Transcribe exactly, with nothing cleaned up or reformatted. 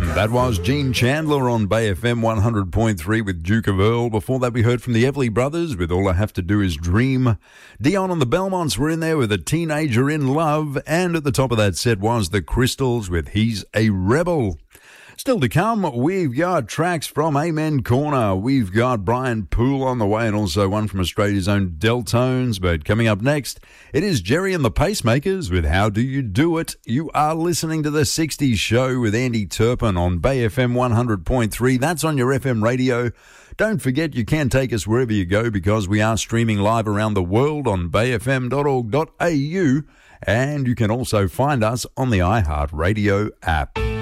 That was Gene Chandler on Bay F M one hundred point three with Duke of Earl. Before that, we heard from the Everly Brothers with All I Have to Do Is Dream. Dion and the Belmonts were in there with A Teenager in Love. And at the top of that set was the Crystals with He's a Rebel. Still to come, we've got tracks from Amen Corner. We've got Brian Poole on the way and also one from Australia's own Deltones. But coming up next, it is Jerry and the Pacemakers with How Do You Do It? You are listening to The sixties Show with Andy Turpin on Bay F M one hundred point three. That's on your F M radio. Don't forget you can take us wherever you go because we are streaming live around the world on bay f m dot org dot a u. And you can also find us on the iHeartRadio app.